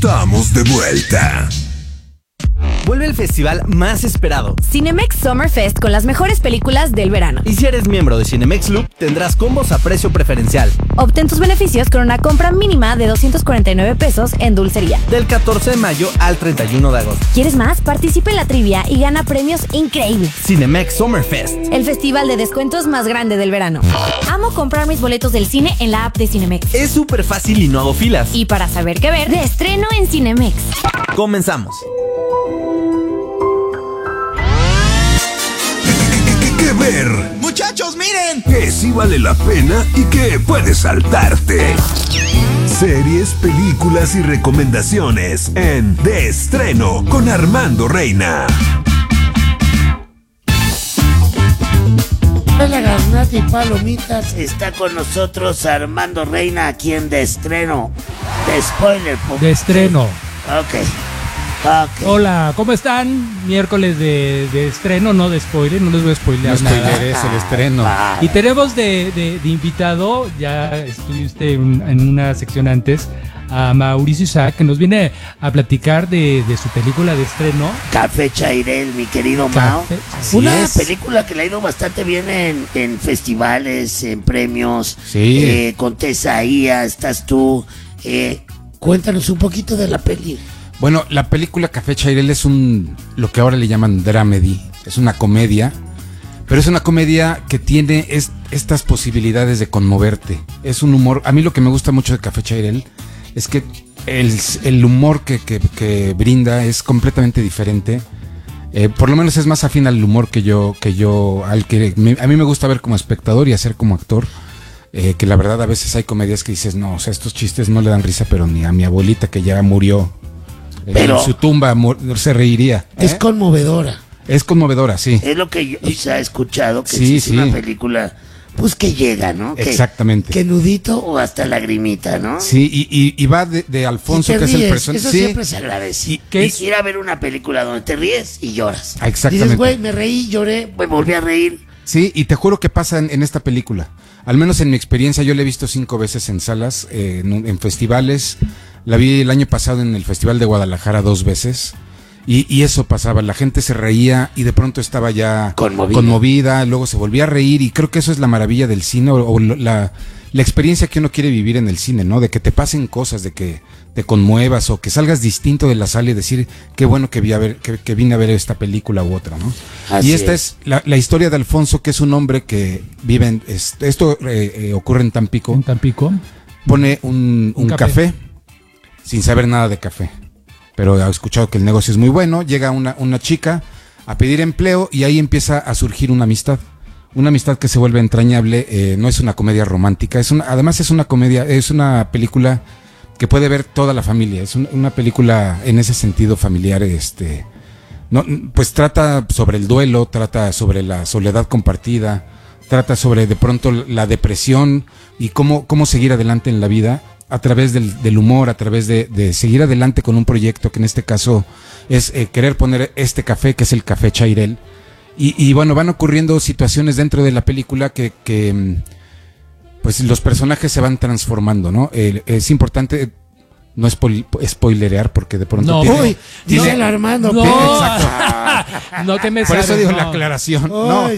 estamos de vuelta. Vuelve el festival más esperado, Cinemex Summer Fest, con las mejores películas del verano. y si eres miembro de Cinemex Loop, tendrás combos a precio preferencial. Obtén tus beneficios con una compra mínima de 249 pesos en dulcería. Del 14 de mayo al 31 de agosto. ¿Quieres más? Participa en la trivia y gana premios increíbles. Cinemex Summer Fest. El festival de descuentos más grande del verano. Amo comprar mis boletos del cine en la app de Cinemex. Es súper fácil y no hago filas. Y para saber qué ver, de estreno en Cinemex. Comenzamos. ¿Qué ver? ¡Muchachos, miren! Que sí vale la pena y que puedes saltarte. Series, películas y recomendaciones en De Estreno con Armando Reina. Hola, garnata y palomitas. Está con nosotros Armando Reina aquí en De Estreno. De spoiler. De estreno. Ok. Hola, ¿cómo están? Miércoles de estreno, no de spoiler, no les voy a spoilear No nada. spoileres el estreno. Y tenemos de invitado, ya estuviste en una sección antes, a Mauricio Isaac, que nos viene a platicar de su película de estreno. Café Chairel, mi querido Mao. Así Una es. película que le ha ido bastante bien en festivales, en premios. Sí. Con Tesaía, estás tú. Cuéntanos un poquito de la peli. Bueno, la película Café Chairel es lo que ahora le llaman dramedy. Es una comedia, pero es una comedia que tiene estas posibilidades de conmoverte. Es un humor. A mí lo que me gusta mucho de Café Chairel es que el humor que brinda es completamente diferente. Por lo menos es más afín al humor a mí me gusta ver como espectador y hacer como actor. Que la verdad a veces hay comedias que dices, no, o sea, estos chistes no le dan risa, pero ni a mi abuelita que ya murió Pero en su tumba se reiría. Es conmovedora. Es conmovedora, sí. Es lo que yo he escuchado, que Sí, es una sí. película, pues que llega, ¿no? Exactamente. Que nudito o hasta lagrimita, ¿no? Sí, y va de Alfonso, Y te que es el ríes, personaje. eso Sí, siempre se agradece. ¿Qué Y es? ir a ver una película donde te ríes y lloras. Exactamente. Dices, güey, me reí, lloré, me volví a reír. sí, y te juro que pasa en esta película. Al menos en mi experiencia, yo la he visto 5 veces en salas, en festivales. La vi el año pasado en el Festival de Guadalajara 2 veces. Y eso pasaba, la gente se reía y de pronto estaba ya conmovida, luego se volvía a reír, y creo que eso es la maravilla del cine, o la experiencia que uno quiere vivir en el cine, ¿no? De que te pasen cosas, de que te conmuevas o que salgas distinto de la sala y decir, qué bueno que vine a ver esta película u otra, ¿no? Así Y esta es la historia de Alfonso, que es un hombre que vive en... Esto ocurre en Tampico. En Tampico. Pone un café sin saber nada de café, pero ha escuchado que el negocio es muy bueno. Llega una chica a pedir empleo y ahí empieza a surgir una amistad que se vuelve entrañable. No es una comedia romántica, además es una comedia, es una película que puede ver toda la familia. Es una película en ese sentido familiar. No, pues trata sobre el duelo, trata sobre la soledad compartida, trata sobre de pronto la depresión y cómo seguir adelante en la vida a través del humor, a través de seguir adelante con un proyecto que en este caso es querer poner este café, que es el Café Chairel. Y bueno, van ocurriendo situaciones dentro de la película que pues los personajes se van transformando, ¿no? Es importante no spoilerear, porque de pronto No. Uy, dice el Armando. No. Exacto. No te me Por eso sabes, digo no. la aclaración. Uy, No,